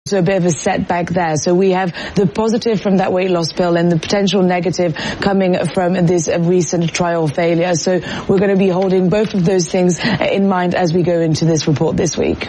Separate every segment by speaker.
Speaker 1: So a bit of a setback there. So we have the positive from that weight loss pill and the potential negative coming from this recent trial failure. So we're going to be holding both of those things in mind as we go into this report this week.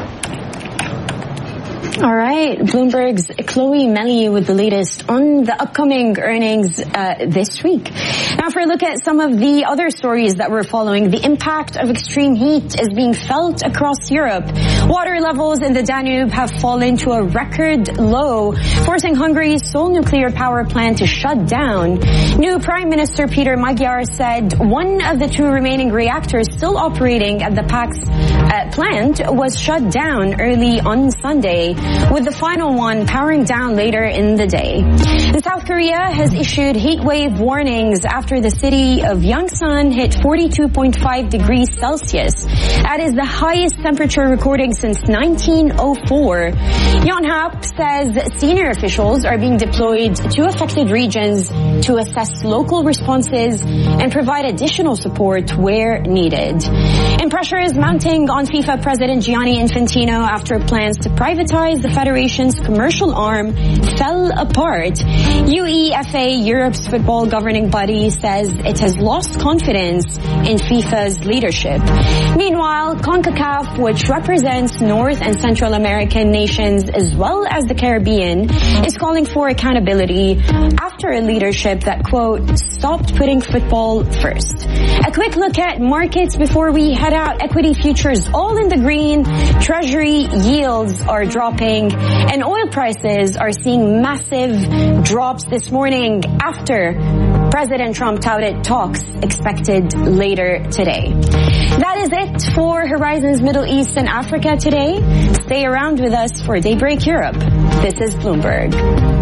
Speaker 2: All right, Bloomberg's Chloe Melly with the latest on the upcoming earnings this week. Now for a look at some of the other stories that we're following, the impact of extreme heat is being felt across Europe. Water levels in the Danube have fallen to a record low, forcing Hungary's Sol nuclear power plant to shut down. New Prime Minister Peter Magyar said one of the two remaining reactors still operating at the PAX plant was shut down early on Sunday, with the final one powering down later in the day. And South Korea has issued heat wave warnings after the city of Yongsan hit 42.5 degrees Celsius. That is the highest temperature recorded since 1904. Yonhap says senior officials are being deployed to affected regions to assess local responses and provide additional support where needed. And pressure is mounting on FIFA President Gianni Infantino after plans to privatize the federation's commercial arm fell apart. UEFA, Europe's football governing body, says it has lost confidence in FIFA's leadership. Meanwhile, CONCACAF, which represents North and Central American nations as well as the Caribbean, is calling for accountability after a leadership that, quote, stopped putting football first. A quick look at markets before we head out. Equity futures all in the green. Treasury yields are dropping, and oil prices are seeing massive drops this morning after President Trump touted talks expected later today. That is it for Horizons Middle East and Africa today. Stay around with us for Daybreak Europe. This is Bloomberg.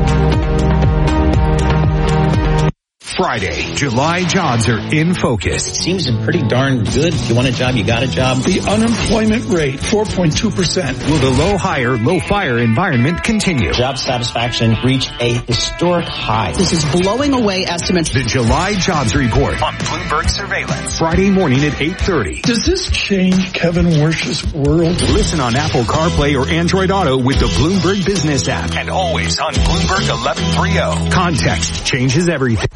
Speaker 3: Friday, July jobs are in focus.
Speaker 4: It seems pretty darn good. If you want a job, you got a job.
Speaker 5: The unemployment rate, 4.2%.
Speaker 3: Will the low hire, low fire environment continue?
Speaker 4: Job satisfaction reached a historic high.
Speaker 6: This is blowing away estimates.
Speaker 3: The July jobs report on Bloomberg Surveillance. Friday morning at 8:30.
Speaker 5: Does this change Kevin Wersch's world?
Speaker 3: Listen on Apple CarPlay or Android Auto with the Bloomberg Business app. And always on Bloomberg 1130. Context changes everything.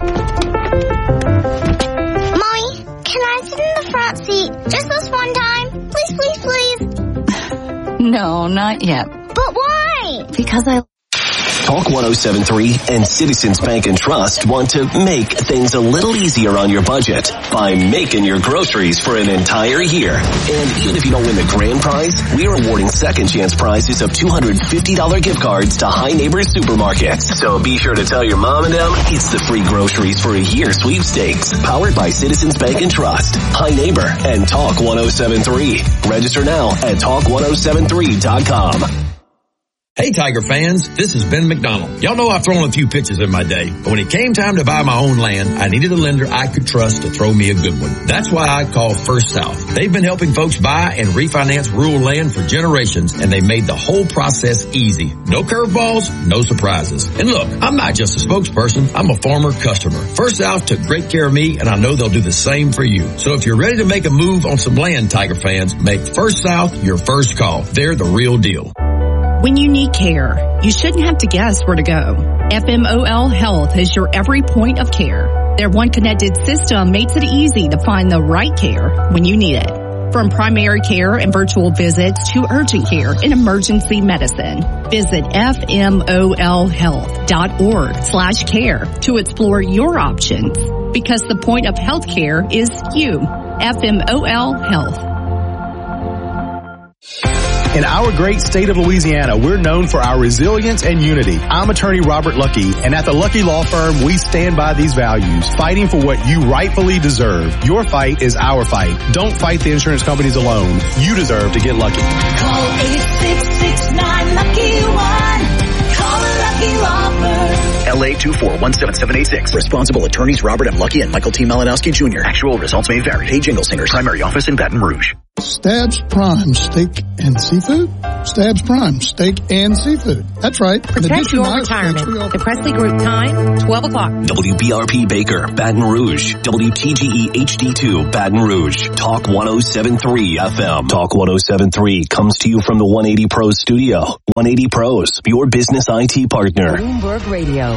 Speaker 7: Mommy, can I sit in the front seat just this one time? Please, please, please.
Speaker 8: No, not yet.
Speaker 7: But why?
Speaker 8: Because I...
Speaker 9: Talk 107.3 and Citizens Bank and Trust want to make things a little easier on your budget by making your groceries for an entire year. And even if you don't win the grand prize, we are awarding second chance prizes of $250 gift cards to High Neighbors supermarkets. So be sure to tell your mom and them it's the free groceries for a year sweepstakes, powered by Citizens Bank and Trust, High Neighbor, and Talk 107.3. Register now at talk1073.com.
Speaker 10: Hey Tiger fans, this is Ben McDonald. Y'all know I've thrown a few pitches in my day, but when it came time to buy my own land, I needed a lender I could trust to throw me a good one. That's why I called First South. They've been helping folks buy and refinance rural land for generations, and they made the whole process easy. No curveballs, no surprises. And look, I'm not just a spokesperson, I'm a former customer. First South took great care of me, and I know they'll do the same for you. So if you're ready to make a move on some land, Tiger fans, make First South your first call. They're the real deal.
Speaker 11: When you need care, you shouldn't have to guess where to go. FMOL Health is your every point of care. Their one connected system makes it easy to find the right care when you need it. From primary care and virtual visits to urgent care and emergency medicine. Visit fmolhealth.org/care to explore your options. Because the point of healthcare is you. FMOL Health.
Speaker 12: In our great state of Louisiana, we're known for our resilience and unity. I'm attorney Robert Lucky, and at the Lucky Law Firm, we stand by these values, fighting for what you rightfully deserve. Your fight is our fight. Don't fight the insurance companies alone. You deserve to get lucky.
Speaker 13: Call 866-9-LUCKY-1. Call the Lucky Law Firm.
Speaker 14: LA 2417786. Responsible attorneys Robert M. Lucky and Michael T. Malinowski Jr. Actual results may vary. Hey, Jingle Singers. Primary office in Baton Rouge.
Speaker 5: Stabs Prime Steak and Seafood? Stabs Prime Steak and Seafood. That's right.
Speaker 8: Protect your retirement. The Presley Group time, 12 o'clock.
Speaker 9: WBRP Baker, Baton Rouge. WTGE HD2, Baton Rouge. Talk 107.3 FM. Talk 107.3 comes to you from the 180 Pros studio. 180 Pros, your business IT partner.
Speaker 8: Bloomberg Radio.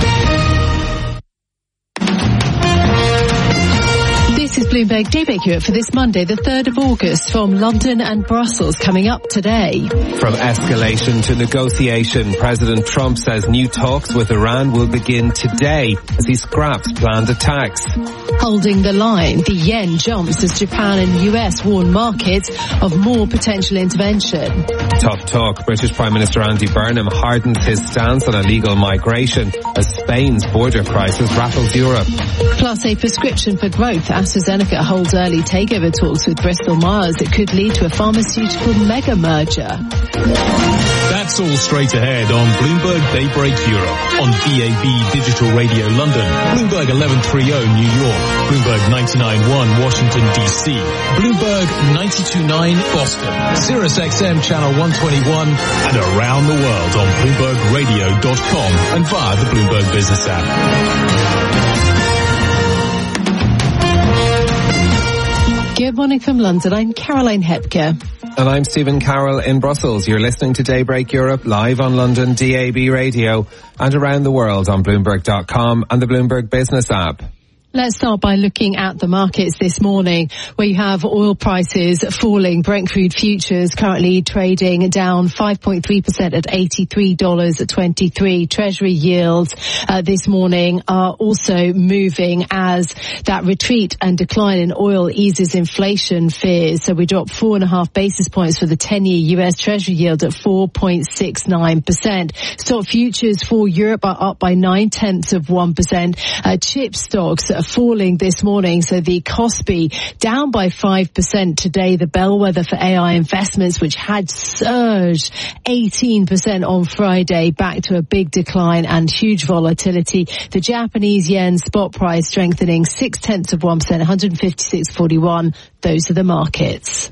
Speaker 15: This is Bloomberg Daybreak Europe for this Monday, the 3rd of August, from London and Brussels, coming up today.
Speaker 16: From escalation to negotiation, President Trump says new talks with Iran will begin today as he scraps planned attacks.
Speaker 15: Holding the line, the yen jumps as Japan and US warn markets of more potential intervention.
Speaker 16: Tough talk. British Prime Minister Andy Burnham hardens his stance on illegal migration as Spain's border crisis rattles Europe.
Speaker 15: Plus a prescription for growth. AstraZeneca holds early takeover talks with Bristol Myers that could lead to a pharmaceutical mega merger.
Speaker 17: That's all straight ahead on Bloomberg Daybreak Europe, on DAB Digital Radio London, Bloomberg 1130 New York, Bloomberg 99.1 Washington DC, Bloomberg 92.9 Boston, Sirius XM Channel 121, and around the world on BloombergRadio.com and via the Bloomberg Business app.
Speaker 15: Good morning from London. I'm Caroline Hepker.
Speaker 16: And I'm Stephen Carroll in Brussels. You're listening to Daybreak Europe live on London DAB Radio and around the world on Bloomberg.com and the Bloomberg Business app.
Speaker 15: Let's start by looking at the markets this morning, where you have oil prices falling. Brent crude futures currently trading down 5.3% at $83.23. Treasury yields this morning are also moving as that retreat and decline in oil eases inflation fears. So we dropped 4.5 basis points for the 10-year US Treasury yield at 4.69%. Stock futures for Europe are up by 0.9%. Chip stocks are falling this morning, so the Kospi down by 5% today, the bellwether for AI investments, which had surged 18% on Friday, back to a big decline and huge volatility. The Japanese yen spot price strengthening 0.6%, 156.41. Those are the markets.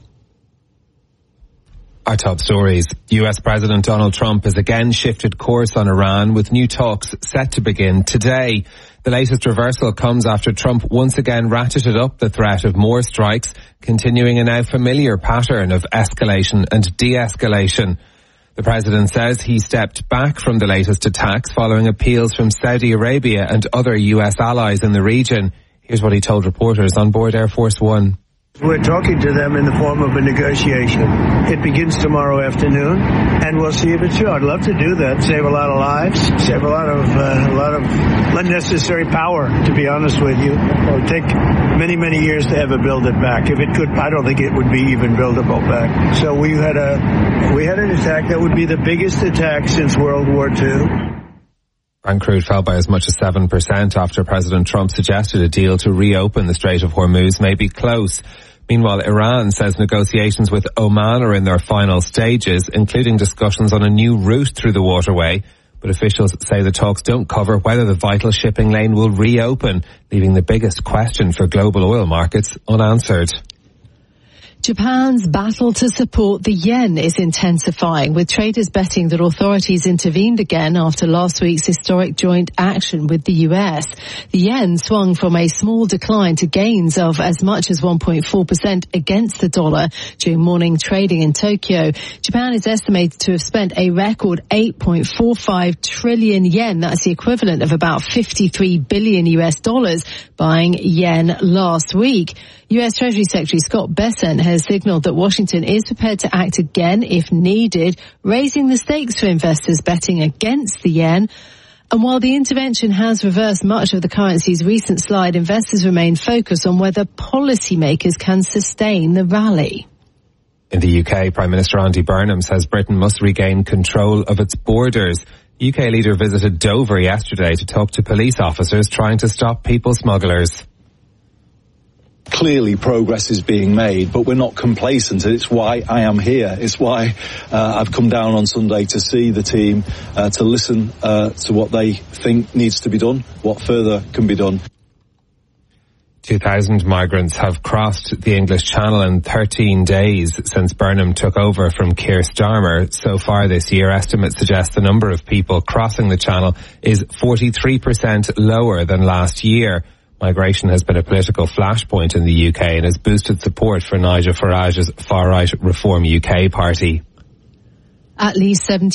Speaker 16: Our top stories. US President Donald Trump has again shifted course on Iran, with new talks set to begin today. The latest reversal comes after Trump once again ratcheted up the threat of more strikes, continuing a now familiar pattern of escalation and de-escalation. The president says he stepped back from the latest attacks following appeals from Saudi Arabia and other US allies in the region. Here's what he told reporters on board Air Force One.
Speaker 18: We're talking to them in the form of a negotiation. It begins tomorrow afternoon, and we'll see if it's true. I'd love to do that. Save a lot of lives, save a lot of unnecessary power, to be honest with you. It'll take many, many years to ever build it back. If it could, I don't think it would be even buildable back. So we had an attack that would be the biggest attack since World War II.
Speaker 16: Brent crude fell by as much as 7% after President Trump suggested a deal to reopen the Strait of Hormuz may be close. Meanwhile, Iran says negotiations with Oman are in their final stages, including discussions on a new route through the waterway. But officials say the talks don't cover whether the vital shipping lane will reopen, leaving the biggest question for global oil markets unanswered.
Speaker 15: Japan's battle to support the yen is intensifying, with traders betting that authorities intervened again after last week's historic joint action with the US. The yen swung from a small decline to gains of as much as 1.4% against the dollar during morning trading in Tokyo. Japan is estimated to have spent a record 8.45 trillion yen. That's the equivalent of about $53 billion US dollars buying yen last week. US Treasury Secretary Scott Bessent has signaled that Washington is prepared to act again if needed, raising the stakes for investors betting against the yen. And while the intervention has reversed much of the currency's recent slide, investors remain focused on whether policymakers can sustain the rally.
Speaker 16: In the UK, Prime Minister Andy Burnham says Britain must regain control of its borders. The UK leader visited Dover yesterday to talk to police officers trying to stop people smugglers.
Speaker 19: Clearly progress is being made, but we're not complacent. It's why I am here. It's why I've come down on Sunday to see the team, to listen to what they think needs to be done, what further can be done.
Speaker 16: 2,000 migrants have crossed the English Channel in 13 days since Burnham took over from Keir Starmer. So far this year, estimates suggest the number of people crossing the Channel is 43% lower than last year. Migration has been a political flashpoint in the UK and has boosted support for Nigel Farage's far-right Reform UK party.
Speaker 15: At least 70